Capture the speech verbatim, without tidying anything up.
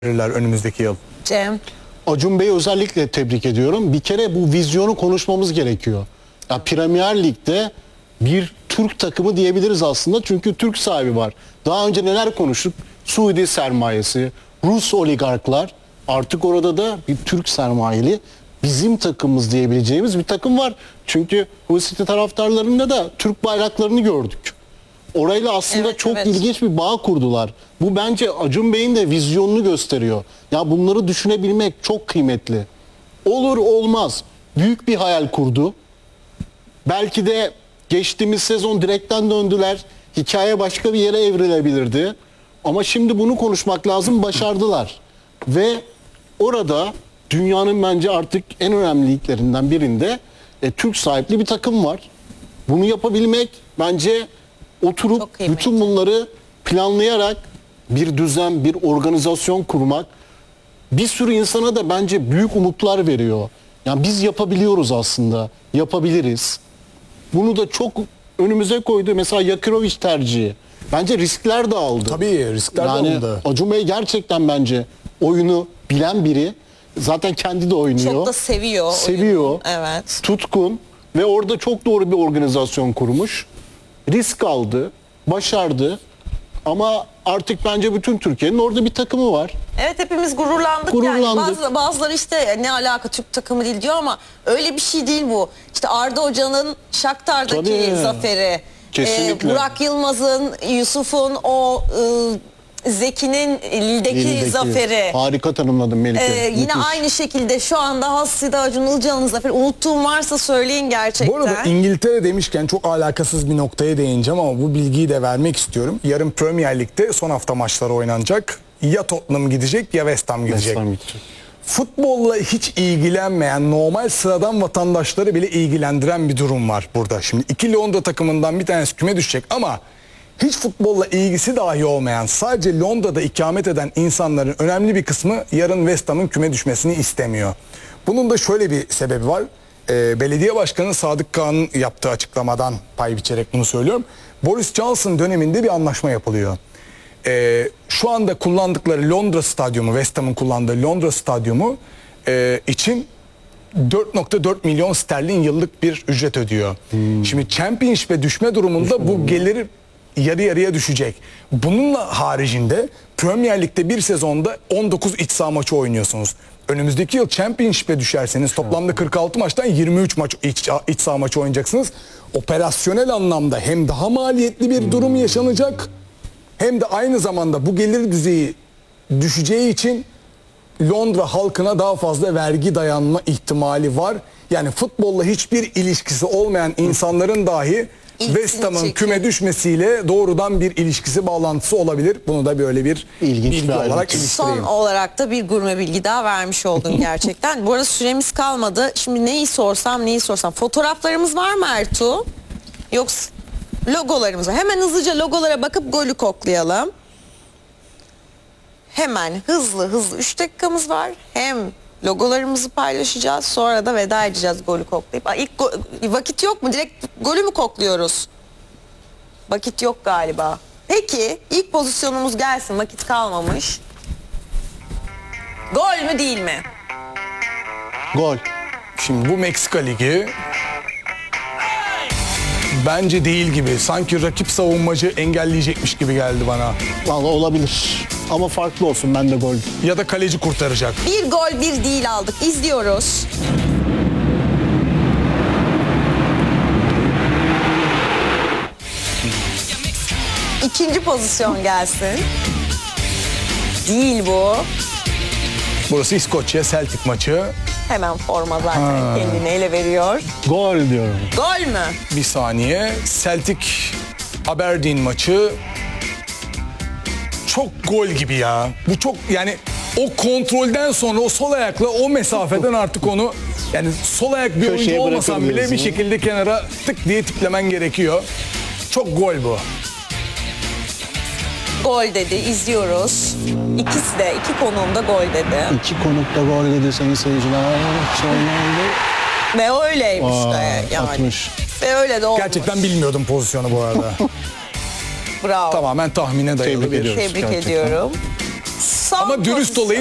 verirler önümüzdeki yıl. Cem. Acun Bey'i özellikle tebrik ediyorum. Bir kere bu vizyonu konuşmamız gerekiyor. Ya Premier Lig'de bir Türk takımı diyebiliriz aslında. Çünkü Türk sahibi var. Daha önce neler konuştuk? Suudi sermayesi, Rus oligarklar. Artık orada da bir Türk sermayeli bizim takımımız diyebileceğimiz bir takım var. Çünkü Hull City taraftarlarında da Türk bayraklarını gördük. Orayla aslında Evet, çok evet. ilginç bir bağ kurdular. Bu bence Acun Bey'in de vizyonunu gösteriyor. Ya bunları düşünebilmek çok kıymetli. Olur olmaz. Büyük bir hayal kurdu. Belki de geçtiğimiz sezon direkten döndüler. Hikaye başka bir yere evrilebilirdi. Ama şimdi bunu konuşmak lazım. Başardılar. Ve orada dünyanın bence artık en önemli liglerinden birinde e, Türk sahipli bir takım var. Bunu yapabilmek bence oturup Çok kıymetli. bütün bunları planlayarak bir düzen, bir organizasyon kurmak bir sürü insana da bence büyük umutlar veriyor. Yani biz yapabiliyoruz aslında. Yapabiliriz. Bunu da çok önümüze koydu. Mesela Yakirovic tercihi. Bence riskler de aldı. Tabii riskler Yani de alındı. Acun Bey gerçekten bence oyunu bilen biri. Zaten kendi de oynuyor. Çok da seviyor. Seviyor. oyunu. Evet. Tutkun ve orada çok doğru bir organizasyon kurmuş. Risk aldı, başardı. Ama artık bence bütün Türkiye'nin orada bir takımı var. Evet, hepimiz gururlandık, Gururlandık. yani. Bazı, bazıları işte ne alaka Türk takımı değil diyor ama öyle bir şey değil bu. İşte Arda Hoca'nın Shakhtar'daki Tabii. zaferi. Kesinlikle. Burak Yılmaz'ın, Yusuf'un o e, Zeki'nin Lille'deki Lille'deki. zaferi. Harika tanımladın Melike. Ee, yine Müthiş. aynı şekilde şu anda Hassi'de Acun Ilıcalı'nın zaferi. Unuttuğum varsa söyleyin gerçekten. Bu arada İngiltere demişken çok alakasız bir noktaya değineceğim ama bu bilgiyi de vermek istiyorum. Yarın Premier Lig'de son hafta maçları oynanacak. Ya Tottenham gidecek ya West Ham gidecek. West Ham gidecek. Futbolla hiç ilgilenmeyen normal sıradan vatandaşları bile ilgilendiren bir durum var burada. Şimdi iki Londra takımından bir tanesi küme düşecek ama hiç futbolla ilgisi dahi olmayan, sadece Londra'da ikamet eden insanların önemli bir kısmı yarın West Ham'ın küme düşmesini istemiyor. Bunun da şöyle bir sebebi var. Ee, Belediye Başkanı Sadık Kağan'ın yaptığı açıklamadan pay biçerek bunu söylüyorum. Boris Johnson döneminde bir anlaşma yapılıyor. Ee, şu anda kullandıkları Londra Stadyumu, West Ham'ın kullandığı Londra Stadyumu e, için dört nokta dört milyon sterlin yıllık bir ücret ödüyor. Hmm. Şimdi Championship'e düşme durumunda düşme bu gelir yarı yarıya düşecek. Bununla haricinde Premier Lig'de bir sezonda on dokuz iç saha maçı oynuyorsunuz. Önümüzdeki yıl Championship'e düşerseniz toplamda kırk altı maçtan yirmi üç maç iç, iç saha maçı oynayacaksınız. Operasyonel anlamda hem daha maliyetli bir durum yaşanacak hem de aynı zamanda bu gelir düzeyi düşeceği için Londra halkına daha fazla vergi dayanma ihtimali var. Yani futbolla hiçbir ilişkisi olmayan insanların dahi West Ham'ın küme düşmesiyle doğrudan bir ilişkisi, bağlantısı olabilir. Bunu da böyle bir İlginç bilgi bir olarak ayrıntı. iliştireyim. Son olarak da bir gurme bilgi daha vermiş oldun gerçekten. Bu arada süremiz kalmadı. Şimdi neyi sorsam neyi sorsam. Fotoğraflarımız var mı Ertuğ? Yoksa logolarımız var. Hemen hızlıca logolara bakıp golü koklayalım. Hemen hızlı hızlı üç dakikamız var. Hem logolarımızı paylaşacağız, sonra da veda edeceğiz golü koklayıp. Aa, ilk go- vakit yok mu? Direkt golü mü kokluyoruz? Vakit yok galiba. Peki ilk pozisyonumuz gelsin, vakit kalmamış. Gol mü değil mi? Gol. Şimdi bu Meksika Ligi bence değil gibi. Sanki rakip savunmacı engelleyecekmiş gibi geldi bana. Vallahi olabilir. Ama farklı olsun, ben de gol. Ya da kaleci kurtaracak. Bir gol bir değil aldık. İzliyoruz. İkinci pozisyon gelsin. Değil bu. Burası İskoçya Celtic maçı. Hemen forma zaten kendini ele veriyor. Gol diyorum. Gol mü? Bir saniye. Celtic Aberdeen maçı. Çok gol gibi ya. Bu çok, yani o kontrolden sonra o sol ayakla o mesafeden artık onu, yani sol ayak bir Köşeye oyuncu olmasan bile bir bırakabiliyorsun. şekilde kenara tık diye tiplemen gerekiyor. Çok gol bu. Gol dedi. İzliyoruz. İkisi de, iki konuğum da gol dedi. İki konukta gol dedi sayın seyirciler. Sonlandı. Ve öyleymiş Aa, de yani. atmış. Ve öyle de olmuş. Gerçekten bilmiyordum pozisyonu bu arada. Bravo. Tamamen tahmine dayalı Tebrik bir. ediyoruz. Tebrik gerçekten. ediyorum. son Ama dürüst pozisyon. olayım.